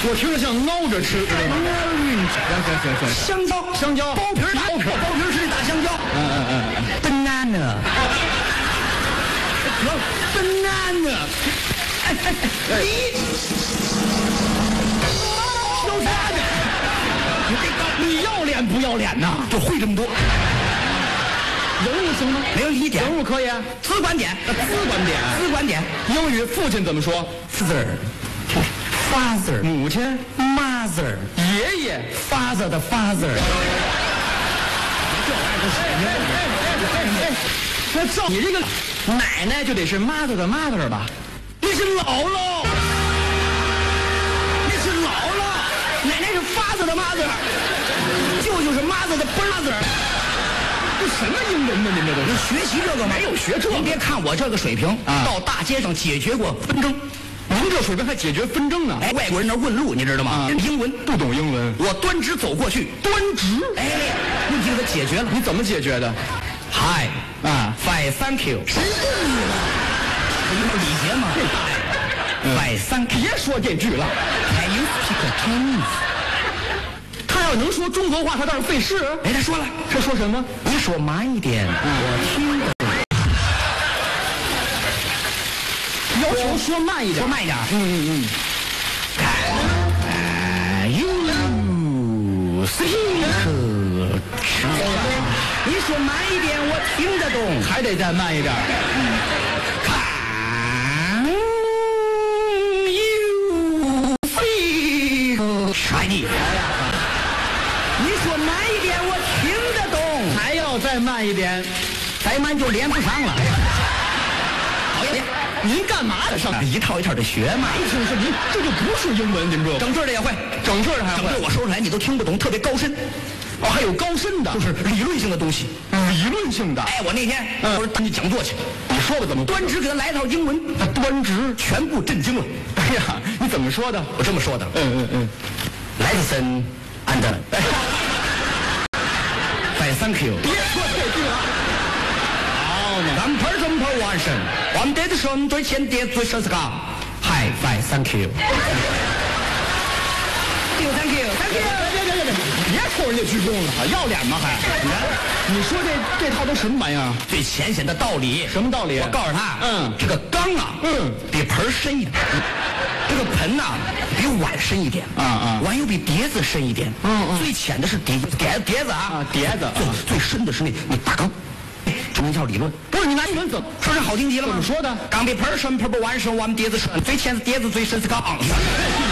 我听着像熬着吃。 行， 香蕉， 包皮是那大香蕉。banana， 有啥的？你要脸不要脸呐？ 就会这么多。 人物行吗？ 没有一点。 人物可以。 词观点。 英语父亲怎么说 ？father。 母亲 mother。 爷爷 father 的 father。 那照你这个奶奶就得是 mother 的 mother 吧？ 你是姥姥，奶奶是 father 的 mother， 舅舅是 mother 的 brother。 这什么英文呢？您这都是学习这个吗？ 没有学这个。 您别看我这个水平啊， 到大街上解决过纷争。 您这水平还解决纷争呢？ 哎，外国人那问路，你知道吗？英文不懂英文， 我端直走过去， 端直， 哎，问题给他解决了。 你怎么解决的 ？Hi 啊 ，Fine Thank you。谁问你了？这不是礼节吗？Fine Thank you。 别说这句了。 Can you speak Chinese？ 他要能说中国话，他倒是费事。 哎，他说了， 他说什么？ 你说慢一点，我听得懂。 要求说慢一点， 说慢一点。You speak。你说慢一点，我听得懂。 还得再慢一点。 Can you speak Chinese？ 你说慢一点，我听得懂。 还要再慢一点， 再慢就连不上了。讨厌， 您干嘛的上来？ 一套一套的学嘛。 一听是您，这就不是英文，您知道吗？ 整句的也会， 整句的还会。 整句我说出来你都听不懂，特别高深。 哦，还有高深的， 就是理论性的东西。 理论性的。 哎，我那天我说你讲座去， 你说吧，怎么端直给他来一套英文， 端直全部震惊了。 哎呀，你怎么说的？ 我这么说的。Listen and thank you。 别说这句了。 好呢。咱盆中盆完身，我们得的顺最前叠最深是个 Hi Fine Thank you。Thank you。 别戳人家鞠躬了，要脸吗还？你说这套都什么玩意儿？ 最浅显的道理。 什么道理？ 我告诉他， 这个缸啊，比盆深一点，这个盆呐，比碗深一点，碗又比碟子深一点，最浅的是碟子啊， 碟子， 最深的是那大缸。这么一套理论， 不是你拿英文怎么说是好听极了吗？ 怎么说的？ 缸比盆深，盆不碗深，我们碟子深，最浅是碟子，最深是缸。